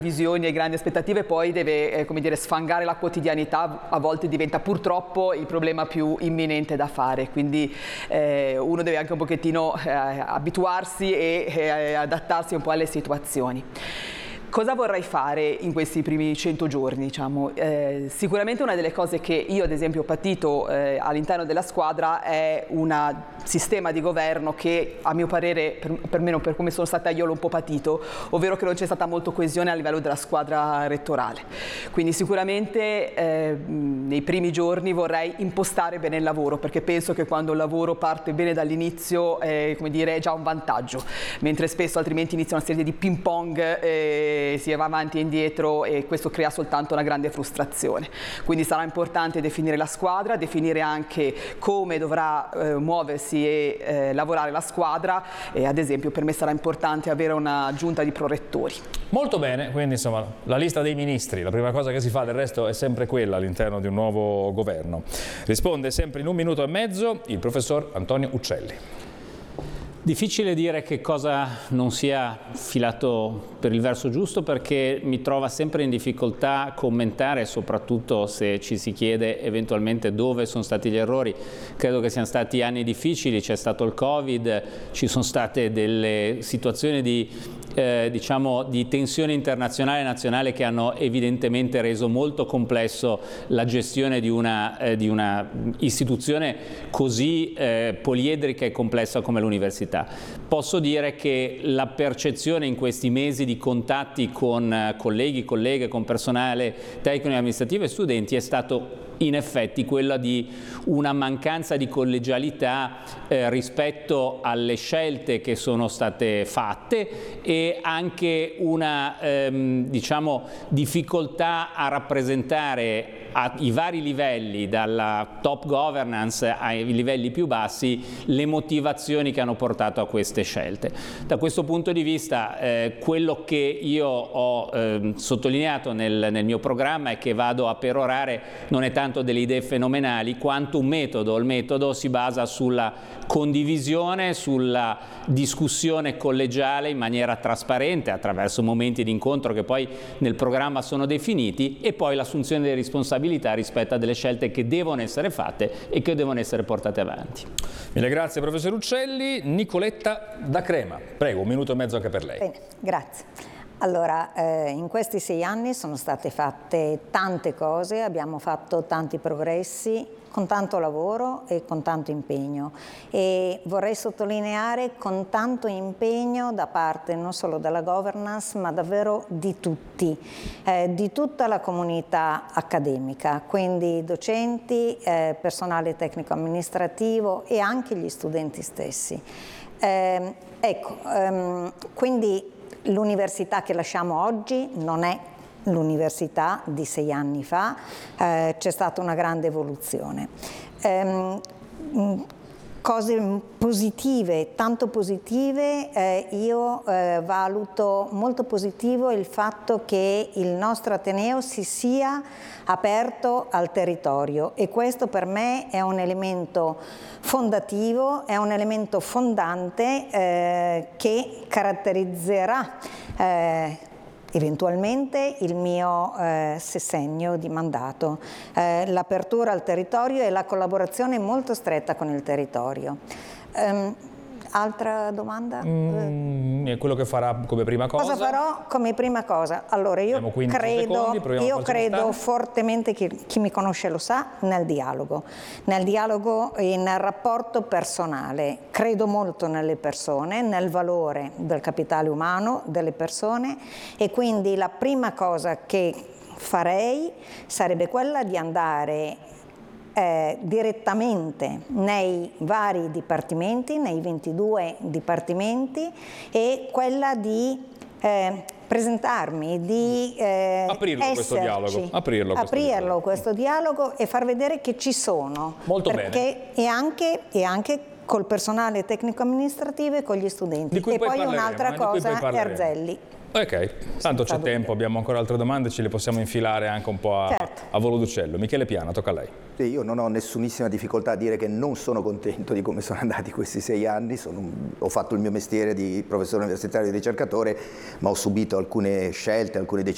visioni e grandi aspettative poi deve come dire, sfangare la quotidianità, a volte diventa purtroppo il problema più imminente da fare, quindi uno deve anche un pochettino abituarsi e adattarsi un po' alle situazioni. Cosa vorrei fare in questi primi 100 giorni? Diciamo? Sicuramente una delle cose che io ad esempio ho patito all'interno della squadra è un sistema di governo che a mio parere, perlomeno per come sono stata io, l'ho un po' patito, ovvero che non c'è stata molta coesione a livello della squadra rettorale. Quindi sicuramente nei primi giorni vorrei impostare bene il lavoro, perché penso che quando il lavoro parte bene dall'inizio come dire, è già un vantaggio, mentre spesso altrimenti inizia una serie di ping pong si va avanti e indietro e questo crea soltanto una grande frustrazione. Quindi sarà importante definire la squadra, definire anche come dovrà muoversi e lavorare la squadra e ad esempio per me sarà importante avere una giunta di prorettori. Molto bene, quindi insomma la lista dei ministri, la prima cosa che si fa, del resto è sempre quella all'interno di un nuovo governo. Risponde sempre in 1 minuto e mezzo il professor Antonio Uccelli. Difficile dire che cosa non sia filato per il verso giusto, perché mi trova sempre in difficoltà a commentare, soprattutto se ci si chiede eventualmente dove sono stati gli errori. Credo che siano stati anni difficili, c'è stato il Covid, ci sono state delle situazioni di diciamo di tensione internazionale e nazionale che hanno evidentemente reso molto complesso la gestione di una istituzione così poliedrica e complessa come l'università. Posso dire che la percezione in questi mesi di contatti con colleghi, colleghe, con personale tecnico e amministrativo e studenti è stato in effetti quella di una mancanza di collegialità rispetto alle scelte che sono state fatte e anche una diciamo difficoltà a rappresentare ai vari livelli, dalla top governance ai livelli più bassi, le motivazioni che hanno portato a queste scelte. Da questo punto di vista quello che io ho sottolineato nel mio programma e che vado a perorare non è tanto delle idee fenomenali quanto un metodo. Il metodo si basa sulla condivisione, sulla discussione collegiale in maniera trasparente attraverso momenti di incontro che poi nel programma sono definiti e poi l'assunzione delle responsabilità rispetto a delle scelte che devono essere fatte e che devono essere portate avanti. Mille grazie professor Uccelli. Nicoletta da Crema, prego, 1 minuto e mezzo anche per lei. Bene, grazie. Allora, in questi 6 anni sono state fatte tante cose, abbiamo fatto tanti progressi, con tanto lavoro e con tanto impegno, e vorrei sottolineare con tanto impegno da parte non solo della governance ma davvero di tutti, di tutta la comunità accademica, quindi docenti, personale tecnico amministrativo e anche gli studenti stessi. Quindi l'università che lasciamo oggi non è l'università di 6 anni fa, c'è stata una grande evoluzione. Cose positive, tanto positive, io valuto molto positivo il fatto che il nostro Ateneo si sia aperto al territorio e questo per me è un elemento fondativo, è un elemento fondante che caratterizzerà eventualmente il mio sessennio di mandato, l'apertura al territorio e la collaborazione molto stretta con il territorio. Altra domanda? È quello che farà come prima cosa. Cosa farò come prima cosa? Allora io credo fortemente, che chi mi conosce lo sa, nel dialogo e nel rapporto personale. Credo molto nelle persone, nel valore del capitale umano, delle persone, e quindi la prima cosa che farei sarebbe quella di andare direttamente nei vari dipartimenti, nei 22 dipartimenti, e quella di presentarmi, di aprirlo questo dialogo e far vedere che ci sono. Molto bene. E anche col personale tecnico amministrativo e con gli studenti. E poi un'altra cosa, Erzelli. Ok, tanto c'è tempo, abbiamo ancora altre domande, ce le possiamo infilare anche un po' a volo d'uccello. Michele Piana, tocca a lei. Sì, io non ho nessunissima difficoltà a dire che non sono contento di come sono andati questi 6 anni, ho fatto il mio mestiere di professore universitario e di ricercatore, ma ho subito alcune scelte, alcune decisioni